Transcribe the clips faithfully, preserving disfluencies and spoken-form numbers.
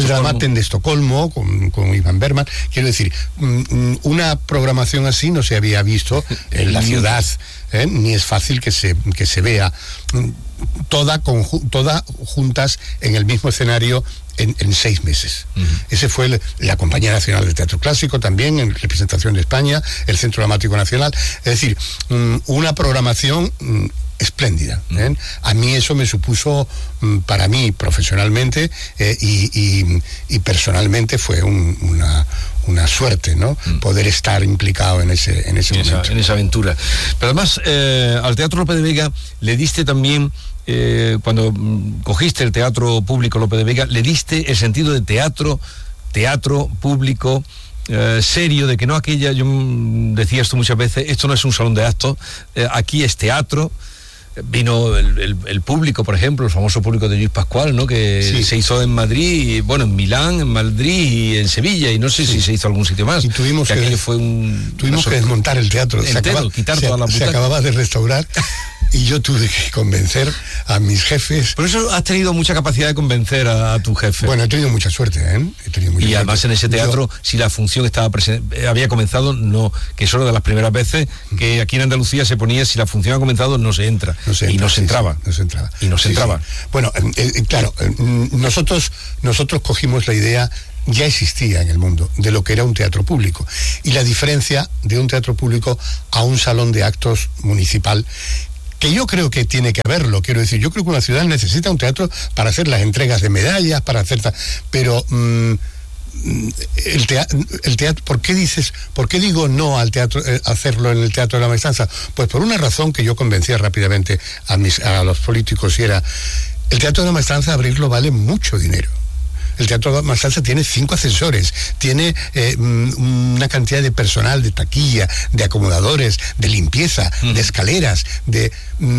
Dramaten de Estocolmo, con, con Iván Bergman. Quiero decir, una programación así no se había visto en la ciudad, ¿eh? Ni es fácil que se, que se vea toda, conju- toda juntas en el mismo escenario En, en seis meses. Uh-huh. Ese fue el, la Compañía Nacional de Teatro Clásico también, en representación de España, el Centro Dramático Nacional. Es decir, um, una programación um, espléndida. Uh-huh. ¿eh? A mí eso me supuso, um, para mí profesionalmente eh, y, y, y personalmente fue un, una, una suerte, ¿no? Uh-huh. Poder estar implicado en ese, en ese en momento. Esa, en esa aventura. Pero además, eh, al Teatro Lope de Vega le diste también, Eh, cuando mm, cogiste el Teatro Público Lope de Vega, le diste el sentido de teatro, teatro público, eh, serio, de que no aquella, yo mm, decías tú muchas veces, esto no es un salón de actos, eh, aquí es teatro. Vino el, el, el público, por ejemplo, el famoso público de Luis Pascual, ¿no? Que sí. se hizo en Madrid, y, bueno, en Milán, en Madrid y en Sevilla, y no sé sí. si se hizo algún sitio más. Y tuvimos que, que aquello fue un... Tuvimos que desmontar el teatro. Entero, se acaba, quitar se, toda la se acababa de restaurar y yo tuve que convencer a mis jefes. Por eso has tenido mucha capacidad de convencer a, a tu jefe. Bueno, he tenido mucha suerte, ¿eh? He tenido mucha y suerte. Además en ese teatro, yo, si la función estaba presente, había comenzado, no, que es una de las primeras veces que aquí en Andalucía se ponía, si la función ha comenzado, no se entra. No se entra y no se entraba. Sí, sí, no se entraba. Y no se sí, entraba. Sí. Bueno, eh, eh, claro, eh, nosotros, nosotros cogimos la idea, ya existía en el mundo, de lo que era un teatro público. Y la diferencia de un teatro público a un salón de actos municipal, que yo creo que tiene que haberlo, quiero decir, yo creo que una ciudad necesita un teatro para hacer las entregas de medallas, para hacer... Pero... Mmm, el teatro, el teatro, ¿por qué dices, por qué digo no al teatro, eh, hacerlo en el Teatro de la Maestranza? Pues por una razón que yo convencía rápidamente a mis, a los políticos, y era, el Teatro de la Maestranza, abrirlo vale mucho dinero. El Teatro de la Maestranza tiene cinco ascensores, tiene eh, una cantidad de personal, de taquilla, de acomodadores, de limpieza, mm. de escaleras, de,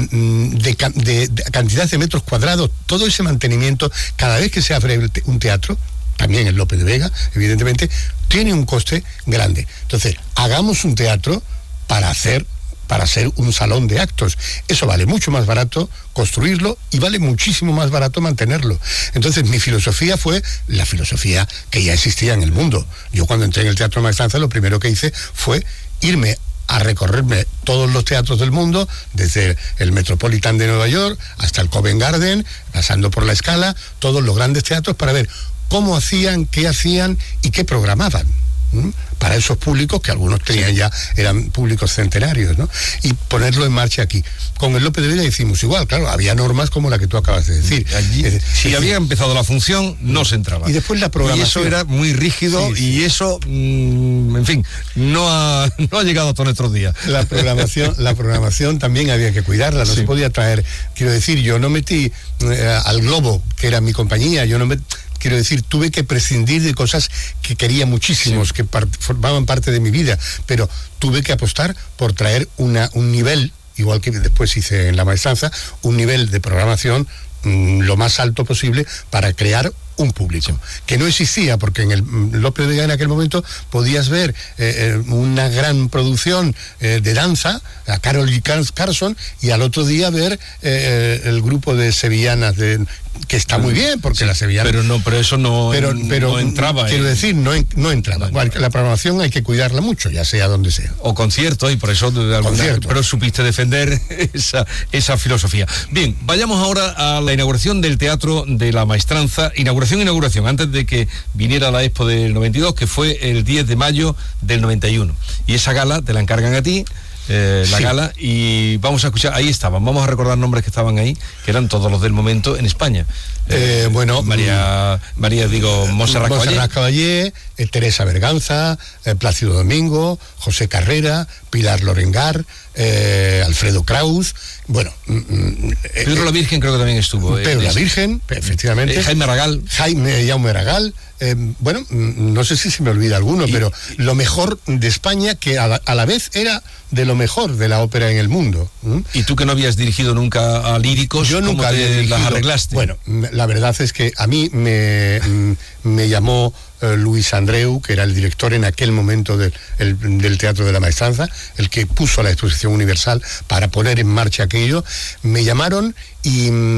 de, de, de cantidad de metros cuadrados, todo ese mantenimiento, cada vez que se abre un teatro, también el Lope de Vega, evidentemente, tiene un coste grande. Entonces, hagamos un teatro para hacer, para ser un salón de actos. Eso vale mucho más barato construirlo y vale muchísimo más barato mantenerlo. Entonces, mi filosofía fue la filosofía que ya existía en el mundo. Yo cuando entré en el Teatro Maestranza, lo primero que hice fue irme a recorrerme todos los teatros del mundo, desde el Metropolitan de Nueva York hasta el Covent Garden, pasando por la Scala, todos los grandes teatros, para ver cómo hacían, qué hacían y qué programaban. ¿Mm? Para esos públicos, que algunos tenían ya, eran públicos centenarios, ¿no? Y ponerlo en marcha aquí. Con el Lope de Vega hicimos igual, claro, había normas como la que tú acabas de decir. Allí, es, si es, había empezado la función, no se entraba. Y después la programación. Y eso era muy rígido, sí, sí. Y eso, mmm, en fin, no ha, no ha llegado hasta nuestros días. La programación, la programación también había que cuidarla, no sí. se podía traer. Quiero decir, yo no metí eh, al Globo, que era mi compañía, yo no me... Quiero decir, tuve que prescindir de cosas que quería muchísimos, sí. que par- formaban parte de mi vida, pero tuve que apostar por traer una, un nivel, igual que después hice en La Maestranza, un nivel de programación mmm, lo más alto posible para crear un público, sí. que no existía, porque en el Lope de Vega en aquel momento podías ver eh, eh, una gran producción eh, de danza, a Carol Carson, y al otro día ver eh, el grupo de sevillanas de... que está muy bien, porque sí, la sevillana... Pero no, pero eso no, pero, pero, no entraba. Quiero en... decir, no, no entraba. No, no. La programación hay que cuidarla mucho, ya sea donde sea. O conciertos, y por eso... De alguna, pero supiste defender esa, esa filosofía. Bien, vayamos ahora a la inauguración del Teatro de la Maestranza. Inauguración, inauguración, antes de que viniera la Expo del noventa y dos, que fue el diez de mayo del noventa y uno. Y esa gala te la encargan a ti, Eh, la sí. gala, y vamos a escuchar, ahí estaban, vamos a recordar nombres que estaban ahí, que eran todos los del momento en España. Eh, eh, bueno, María, María digo, Montserrat Caballé, Caballé eh, Teresa Berganza, eh, Plácido Domingo, José Carrera, Pilar Lorengar, eh, Alfredo Kraus, bueno... Mm, Pedro eh, la Virgen creo que también estuvo. Pedro eh, la Virgen, efectivamente. Eh, Jaime Aragal. Jaime Jaume Aragal. Eh, bueno, no sé si se me olvida alguno, y, pero y, lo mejor de España, que a la, a la vez era de lo mejor de la ópera en el mundo. ¿Mm? Y tú, que no habías dirigido nunca a líricos, yo nunca ¿cómo te había dirigido, las arreglaste? Bueno, la verdad es que a mí me, me llamó eh, Luis Andreu, que era el director en aquel momento de, el, del Teatro de la Maestranza, el que puso la Exposición Universal para poner en marcha aquello. Me llamaron y...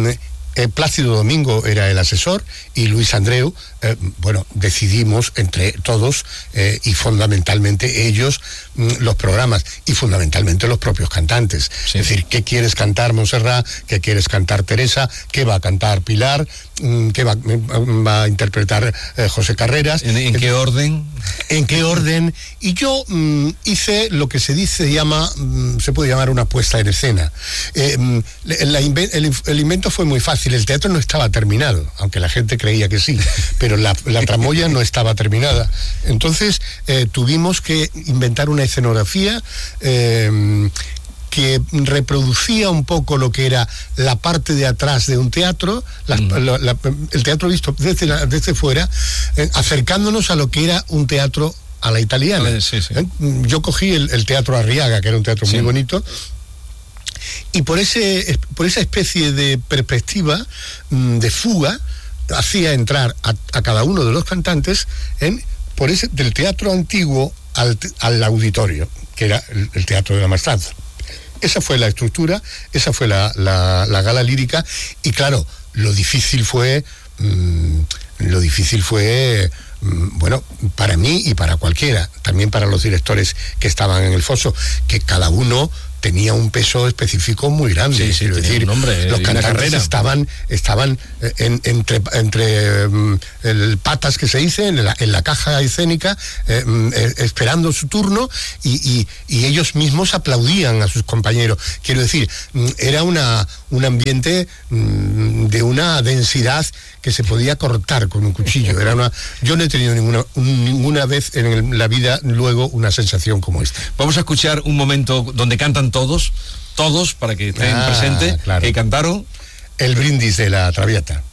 Eh, Plácido Domingo era el asesor y Luis Andreu, eh, bueno, decidimos entre todos eh, y fundamentalmente ellos mm, los programas y fundamentalmente los propios cantantes. Sí. Es decir, ¿qué quieres cantar, Montserrat? ¿Qué quieres cantar, Teresa? ¿Qué va a cantar Pilar? ¿Qué va, va a interpretar eh, José Carreras? ¿En, en qué orden? ¿En qué orden? Y yo mm, hice lo que se dice, llama, mm, se puede llamar una puesta en escena. Eh, la, el, el invento fue muy fácil. El teatro no estaba terminado, aunque la gente creía que sí, pero la, la tramoya no estaba terminada. Entonces eh, tuvimos que inventar una escenografía eh, que reproducía un poco lo que era la parte de atrás de un teatro, la, mm. la, la, el teatro visto desde, la, desde fuera, eh, acercándonos a lo que era un teatro a la italiana. Sí, sí. ¿Eh? Yo cogí el, el Teatro Arriaga, que era un teatro sí. muy bonito, y por ese por esa especie de perspectiva de fuga hacía entrar a, a cada uno de los cantantes en por ese del teatro antiguo al, al auditorio, que era el, el Teatro de la Maestranza. Esa fue la estructura, esa fue la, la, la gala lírica, y claro, lo difícil fue mmm, lo difícil fue mmm, bueno, para mí y para cualquiera, también para los directores que estaban en el foso, que cada uno tenía un peso específico muy grande. Sí, sí, es decir, nombre, los cantantes estaban, estaban en, entre, entre um, el patas que se dice, en la, en la caja escénica, eh, eh, esperando su turno, y, y, y ellos mismos aplaudían a sus compañeros. Quiero decir, era una, un ambiente um, de una densidad que se podía cortar con un cuchillo. Era una, yo no he tenido ninguna, un, ninguna vez en la vida luego una sensación como esta. Vamos a escuchar un momento donde cantan todos, todos, para que estén ah, presentes, claro. que cantaron El brindis de la Traviata.